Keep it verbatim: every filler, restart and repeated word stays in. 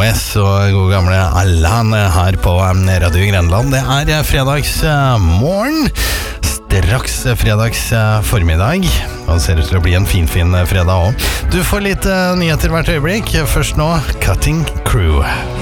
S og god gamle Allan her på Radio Grenland. Det er fredagsmorgen, straks fredags formiddag, og det ser ut til å bli en fin, fin fredag også. Du får litt nyheter hvert øyeblikk. Først nå, Cutting Crew.